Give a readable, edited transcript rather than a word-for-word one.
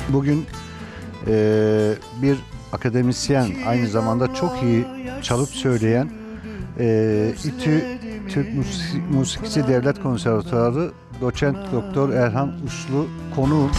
Bugün bir akademisyen, aynı zamanda çok iyi çalıp söyleyen İTÜ Türk Musikisi Devlet Konservatuarı Doçent Doktor Erhan Uslu konuğum.